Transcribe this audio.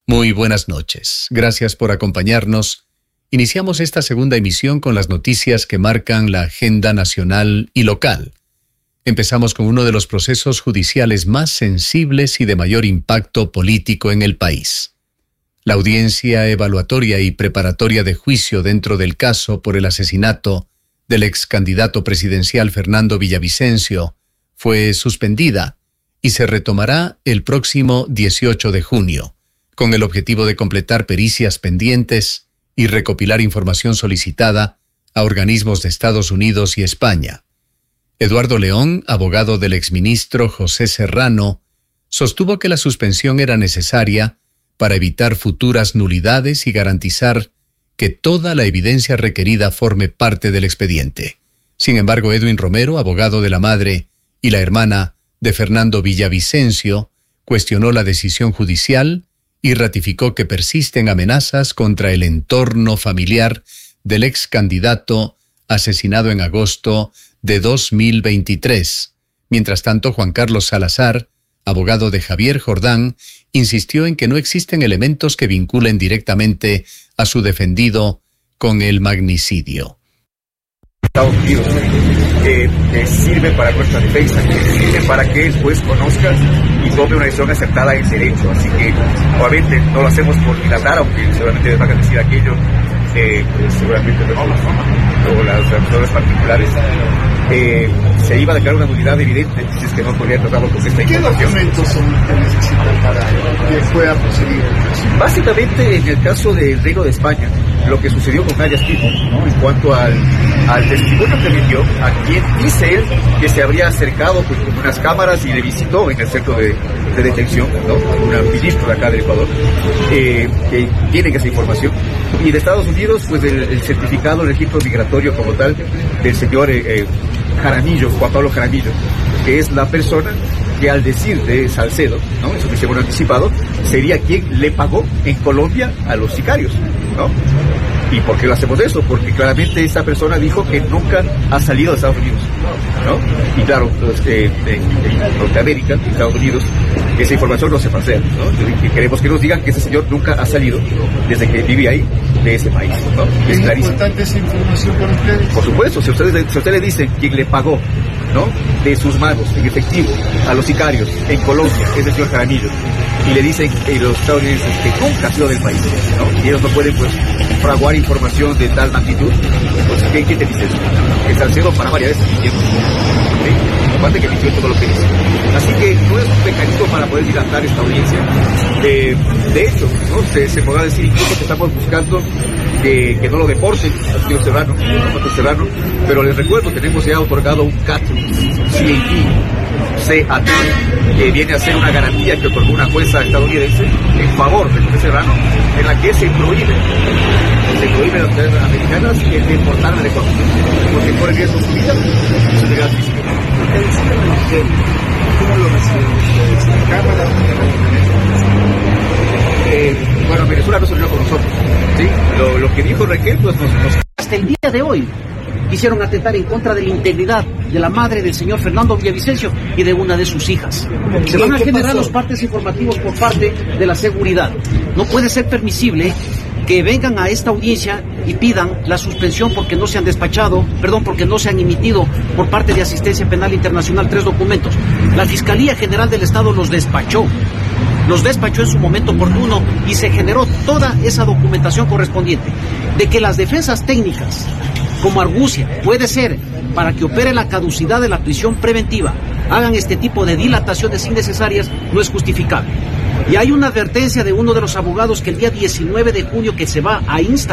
Muy buenas noches. Gracias por acompañarnos. Iniciamos esta segunda emisión con las noticias que marcan la agenda nacional y local. Empezamos con uno de los procesos judiciales más sensibles y de mayor impacto político en el país. La audiencia evaluatoria y preparatoria de juicio dentro del caso por el asesinato del ex candidato presidencial Fernando Villavicencio fue suspendida y se retomará el próximo 18 de junio, con el objetivo de completar pericias pendientes y recopilar información solicitada a organismos de Estados Unidos y España. Eduardo León, abogado del exministro José Serrano, sostuvo que la suspensión era necesaria para evitar futuras nulidades y garantizar que toda la evidencia requerida forme parte del expediente. Sin embargo, Edwin Romero, abogado de la madre y la hermana de Fernando Villavicencio, cuestionó la decisión judicial y ratificó que persisten amenazas contra el entorno familiar del ex candidato asesinado en agosto de 2023. Mientras tanto, Juan Carlos Salazar, abogado de Javier Jordán, insistió en que no existen elementos que vinculen directamente a su defendido con el magnicidio. Estados Unidos sirve para nuestra defensa, sirve para que el juez conozca y tome una decisión acertada en derecho. Así que, obviamente, no lo hacemos por dilatar, aunque seguramente les van a decir aquello, seguramente o las razones particulares. Se iba a declarar una nulidad evidente si es que no podía tratarlo con esta información. ¿Qué documentos son los que necesitan para que pueda proseguir? Básicamente, en el caso del Reino de España, lo que sucedió con Arias Tipo, ¿no? En cuanto al testimonio que me dio, a quien dice él que se habría acercado pues, con unas cámaras y le visitó en el centro de detención, ¿no? Un ministro de acá del Ecuador, que tienen esa información. Y de Estados Unidos, pues el certificado, el registro migratorio como tal, del señor Jaramillo, Juan Pablo Jaramillo, que es la persona que al decir de Salcedo, ¿no? Eso que se hemos anticipado, sería quien le pagó en Colombia a los sicarios, ¿no? ¿Y por qué lo hacemos eso? Porque claramente esta persona dijo que nunca ha salido de Estados Unidos, ¿no? Y claro, en Norteamérica, en Estados Unidos, esa información no se pasea, ¿no? Y queremos que nos digan que ese señor nunca ha salido desde que vive ahí, de ese país, ¿no? ¿Es importante esa información para ustedes? Por supuesto, si ustedes le dicen quién le pagó, ¿no? De sus manos, en efectivo, a los sicarios en Colombia, es el señor Jaramillo, y le dicen los estadounidenses que nunca ha sido del país, ¿no? Y ellos no pueden, pues, fraguar información de tal magnitud, pues, ¿qué te dice eso? Que Salcedo para varias veces mintiendo, ¿sí? Aparte que mintió todo lo que dice. Así que no es un mecanismo para poder dilatar esta audiencia. De hecho, ¿no? Se podrá decir incluso que estamos buscando que no lo deporten al señor Serrano, pero les recuerdo, tenemos ya otorgado un CAT, que viene a ser una garantía que otorgó una jueza estadounidense en favor de José Serrano, en la que se prohíbe a las autoridades americanas de deportar al Ecuador, porque corre riesgo su vida y su legal físico. ¿Cómo lo reciben ustedes? ¿En cámara? Bueno, Venezuela no se unió con nosotros, ¿sí? Lo que dijo Raquel, pues nos... Hasta el día de hoy quisieron atentar en contra de la integridad de la madre del señor Fernando Villavicencio y de una de sus hijas. Se van a generar los partes informativos por parte de la seguridad. No puede ser permisible que vengan a esta audiencia y pidan la suspensión porque no se han porque no se han emitido por parte de Asistencia Penal Internacional 3 documentos. La Fiscalía General del Estado los despachó en su momento oportuno y se generó toda esa documentación correspondiente. De que las defensas técnicas, como argucia, puede ser para que opere la caducidad de la prisión preventiva, hagan este tipo de dilataciones innecesarias, no es justificable. Y hay una advertencia de uno de los abogados que el día 19 de junio que se va a instalar